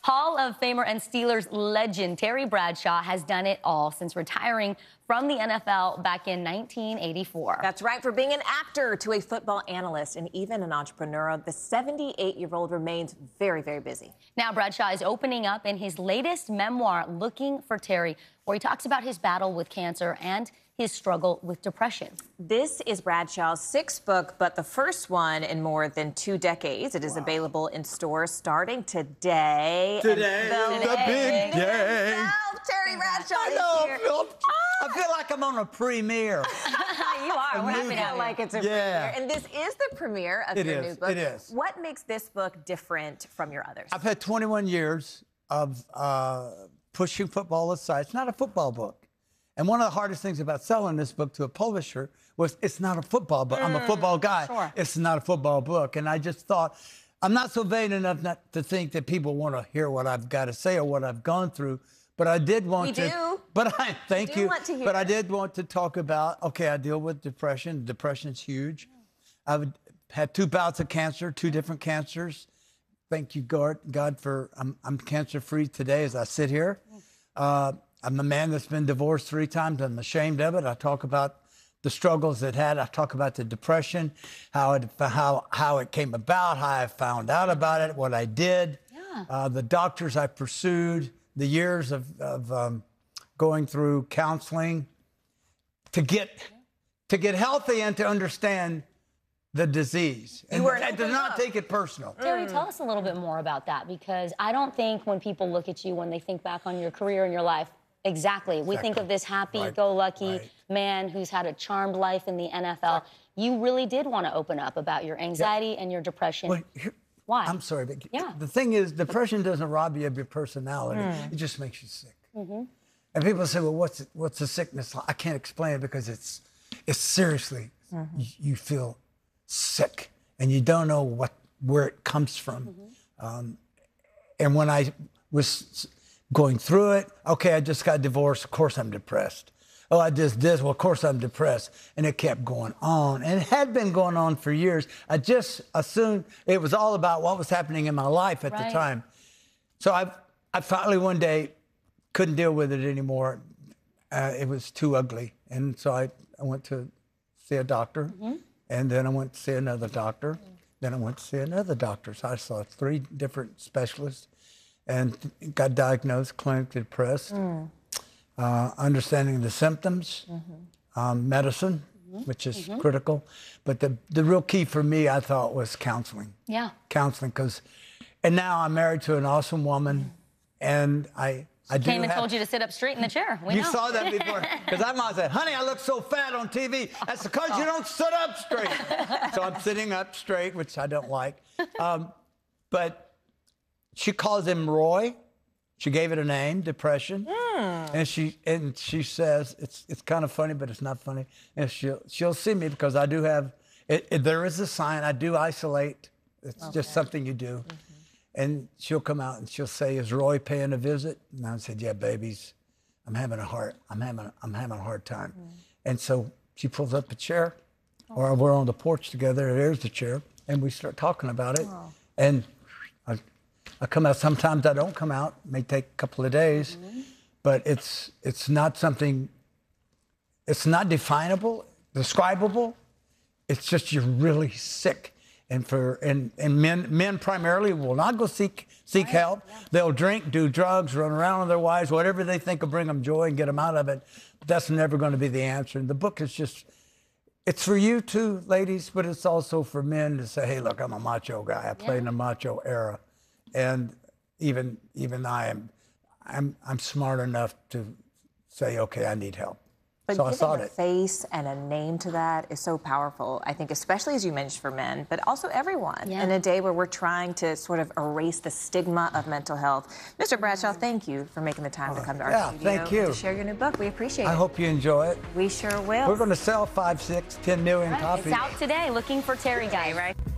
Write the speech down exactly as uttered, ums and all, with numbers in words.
Hall of Famer and Steelers legend Terry Bradshaw has done it all since retiring from the N F L back in nineteen eighty-four. That's right. For being an actor to a football analyst and even an entrepreneur, the seventy-eight-year-old remains very, very busy. Now Bradshaw is opening up in his latest memoir, Looking for Terry, where he talks about his battle with cancer and his struggle with depression. This is Bradshaw's sixth book, but the first one in more than two decades. It is wow. available in stores starting today. Today is the big day. Himself, Terry Bradshaw I is know, here. I feel, I feel like I'm on a premiere. You are. We're happy to like it's a yeah. premiere. And this is the premiere of it your is, new book. It is. What makes this book different from your others? I've had twenty-one years of uh, pushing football aside. It's not a football book. And one of the hardest things about selling this book to a publisher was it's not a football book. Mm, I'm a football guy. Sure. It's not a football book. And I just thought, I'm not so vain enough not to think that people want to hear what I've got to say or what I've gone through. But I did want we to. Do. But I thank do you. Want to hear but it. I did want to talk about, okay, I deal with depression. Depression's huge. I've had two bouts of cancer, two different cancers. Thank you, God, God for I'm, I'm cancer-free today as I sit here. Uh, I'm a man that's been divorced three times. I'm ashamed of it. I talk about the struggles it had. I talk about the depression, how it how how it came about, how I found out about it, what I did, yeah. uh, the doctors I pursued, the years of, of um, going through counseling to get to get healthy and to understand the disease. You and were an I did open not book. take it personal. Terry, tell us a little bit more about that, because I don't think when people look at you, when they think back on your career and your life, exactly. We Exactly. think of this happy-go-lucky Right. man who's had a charmed life in the N F L. You really did want to open up about your anxiety yeah. and your depression. Well, here, Why? I'm sorry, but yeah. the thing is, depression doesn't rob you of your personality. Mm. It just makes you sick. Mm-hmm. And people say, well, what's what's the sickness like? I can't explain it because it's, it's seriously, mm-hmm. you, you feel sick and you don't know what where it comes from. Mm-hmm. Um, and when I was going through it, okay, I just got divorced. Of course, I'm depressed. Oh, I just did. Well, of course, I'm depressed. And it kept going on. And it had been going on for years. I just assumed it was all about what was happening in my life at right. the time. So I, I finally one day couldn't deal with it anymore. Uh, it was too ugly. And so I, I went to see a doctor. Mm-hmm. And then I went to see another doctor. Mm-hmm. Then I went to see another doctor. So I saw three different specialists and got diagnosed clinically depressed. Mm. Uh, understanding the symptoms, mm-hmm. um, medicine, mm-hmm. which is mm-hmm. critical. But the, the real key for me, I thought, was counseling. Yeah. Counseling, because, and now I'm married to an awesome woman, and I, I do Came and have, told you to sit up straight in the chair. We you know. saw that before. Because I might say, honey, I look so fat on T V. That's because oh. you don't sit up straight. So I'm sitting up straight, which I don't like. Um, but she calls him Roy. She gave it a name, depression, mm. and she and she says it's it's kind of funny, but it's not funny. And she'll she'll see me because I do have it, it, there is a sign. I do isolate. It's okay. just something you do. Mm-hmm. And she'll come out and she'll say, "Is Roy paying a visit?" And I said, "Yeah, babies, I'm having a hard I'm having I'm having a hard time." Mm. And so she pulls up a chair, oh. or we're on the porch together. There's the chair, and we start talking about it, oh. and. I, I come out. Sometimes I don't come out. It may take a couple of days, mm-hmm. but it's it's not something. It's not definable, describable. It's just you're really sick, and for and, and men men primarily will not go seek seek right. help. Yeah. They'll drink, do drugs, run around with their wives, whatever they think will bring them joy and get them out of it. But that's never going to be the answer. And the book is just. It's for you too, ladies, but it's also for men to say, "Hey, look, I'm a macho guy. I played yeah. in the macho era." And even even I am, I'm I'm smart enough to say, okay, I need help. But so I thought giving a it. face and a name to that is so powerful. I think, especially as you mentioned for men, but also everyone. Yeah. In a day where we're trying to sort of erase the stigma of mental health. Mister Bradshaw, thank you for making the time to come to our yeah, studio thank you. to share your new book. We appreciate it. I hope you enjoy it. We sure will. We're going to sell five, six, ten million right. copies. It's out today. Looking for Terry, guys. Right.